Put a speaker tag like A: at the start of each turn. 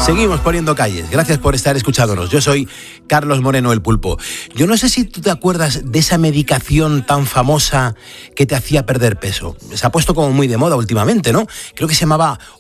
A: Seguimos poniendo calles. Gracias por estar escuchándonos. Yo soy Carlos Moreno, el Pulpo. Yo no sé si tú te acuerdas de esa medicación tan famosa que te hacía perder peso. Se ha puesto como muy de moda últimamente, ¿no? Creo que se llamaba